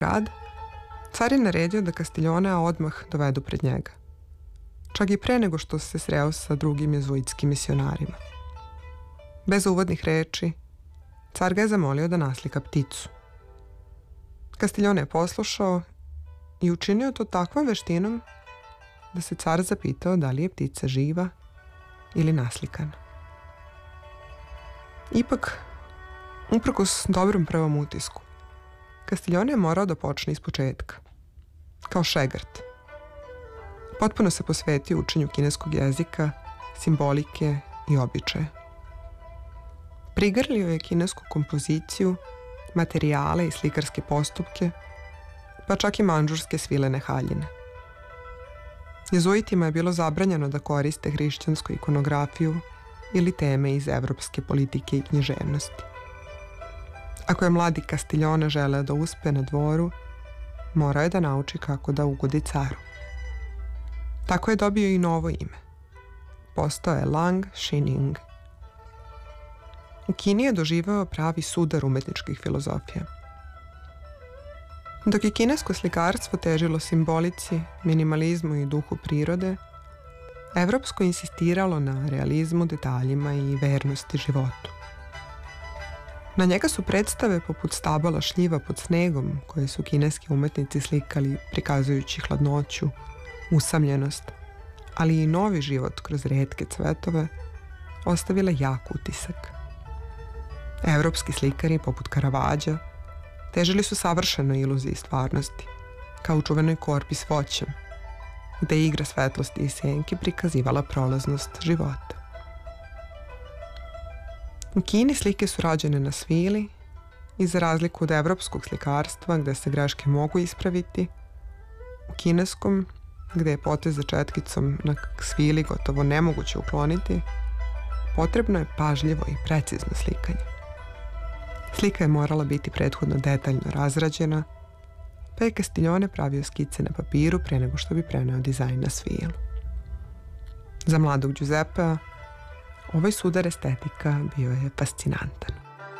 grad, car je naredio da Kastiljonea odmah dovedu pred njega. Čak i pre nego što se sreo sa drugim jezuitskim misionarima. Bez uvodnih reči, car ga je zamolio da naslika pticu. Kastiljone je poslušao i učinio to takvom veštinom da se car zapitao da li je ptica živa ili naslikana. Ipak, uprkos dobrom prvom utisku, Kastiljone je morao da počne iz početka, kao šegrt. Potpuno se posvetio učenju kineskog jezika, simbolike i običaja. Prigrlio je kinesku kompoziciju, materijale i slikarske postupke, pa čak i mandžurske svilene haljine. Jezuitima je bilo zabranjeno da koriste hrišćansku ikonografiju ili teme iz evropske politike i književnosti. Ako je mladi Kastiljone želeo da uspe na dvoru, morao je da nauči kako da ugodi caru. Tako je dobio i novo ime. Postao je Lang Xining. U Kini je doživeo pravi sudar umetničkih filozofija. Dok je kinesko slikarstvo težilo simbolici, minimalizmu i duhu prirode, evropsko insistiralo na realizmu, detaljima i vernosti životu. Na njega su predstave poput stabala šljiva pod snegom, koje su kineski umetnici slikali prikazujući hladnoću, usamljenost, ali i novi život kroz retke cvetove, ostavile jak utisak. Evropski slikari poput Karavađa težili su savršenoj iluziji stvarnosti, kao u čuvenoj korpi s voćem, gde je igra svetlosti i senke prikazivala prolaznost života. U Kini slike su rađene na svili i za razliku od evropskog slikarstva gde se greške mogu ispraviti, u kineskom, gde je potez za četkicom na svili gotovo nemoguće ukloniti, potrebno je pažljivo i precizno slikanje. Slika je morala biti prethodno detaljno razrađena, pa je Kastiljone pravio skice na papiru pre nego što bi preneo dizajn na svilu. Za mladog Giuseppea ovaj sudar estetika bio je fascinantan.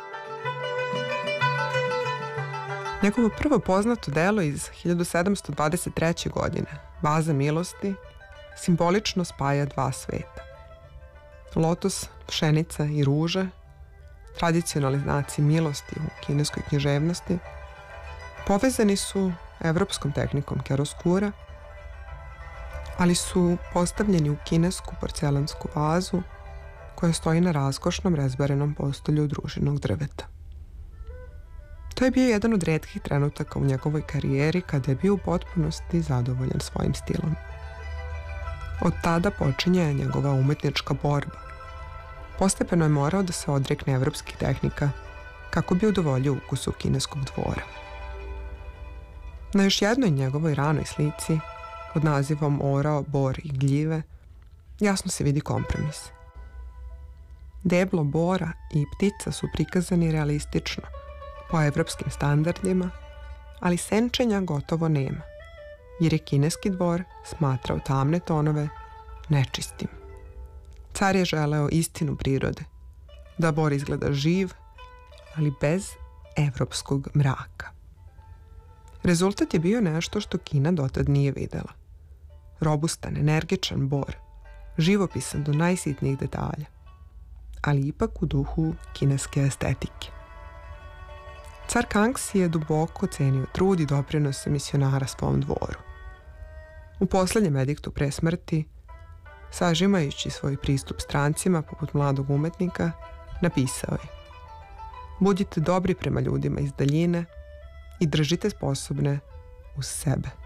Njegovo prvo poznato delo iz 1723. godine, Vaza milosti, simbolično spaja dva sveta. Lotos, pšenica i ruže, tradicionalni znaci milosti u kineskoj književnosti, povezani su evropskom tehnikom keroskura, ali su postavljeni u kinesku porcelansku vazu koja stoji na raskošnom rezbarenom postolju od ružinog drveta. To je bio jedan od retkih trenutaka u njegovoj karijeri kada je bio u potpunosti zadovoljan svojim stilom. Od tada počinje njegova umetnička borba. Postepeno je morao da se odrekne evropskih tehnika kako bi udovoljio ukusu kineskog dvora. Na još jednoj njegovoj ranoj slici, pod nazivom Orao, bor i gljive, jasno se vidi kompromis. Deblo bora i ptica su prikazani realistično, po evropskim standardima, ali senčenja gotovo nema, jer je kineski dvor smatrao tamne tonove nečistim. Car je želeo istinu prirode, da bor izgleda živ, ali bez evropskog mraka. Rezultat je bio nešto što Kina dotad nije videla. Robustan, energičan bor, živopisan do najsitnijih detalja, ali ipak u duhu kineske estetike. Car Kangxi je duboko cenio trud i doprinose misionara svom dvoru. U poslednjem ediktu pre smrti, sažimajući svoj pristup strancima poput mladog umetnika, napisao je: budite dobri prema ljudima iz daljine i držite sposobne uz sebe.